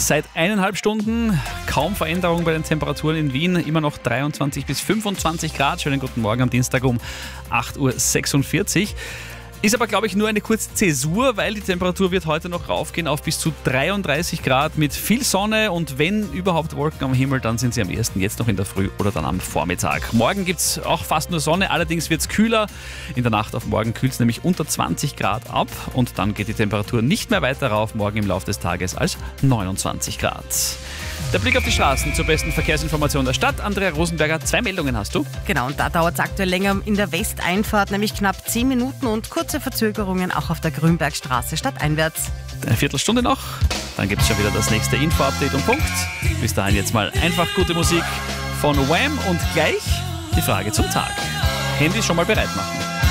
Seit 1,5 Stunden kaum Veränderung bei den Temperaturen in Wien, immer noch 23 bis 25 Grad. Schönen guten Morgen am Dienstag um 8.46 Uhr. Ist aber, glaube ich, nur eine kurze Zäsur, weil die Temperatur wird heute noch raufgehen auf bis zu 33 Grad mit viel Sonne und wenn überhaupt Wolken am Himmel, dann sind sie am ehesten jetzt noch in der Früh oder dann am Vormittag. Morgen gibt es auch fast nur Sonne, allerdings wird es kühler. In der Nacht auf morgen kühlt es nämlich unter 20 Grad ab und dann geht die Temperatur nicht mehr weiter rauf, morgen im Laufe des Tages als 29 Grad. Der Blick auf die Straßen zur besten Verkehrsinformation der Stadt. Andrea Rosenberger, 2 Meldungen hast du. Genau, und da dauert es aktuell länger in der Westeinfahrt, nämlich knapp 10 Minuten und kurze Verzögerungen auch auf der Grünbergstraße stadteinwärts. Eine Viertelstunde noch, dann gibt es schon wieder das nächste Info-Update um Punkt. Bis dahin jetzt mal einfach gute Musik von Wham und gleich die Frage zum Tag. Handys schon mal bereit machen.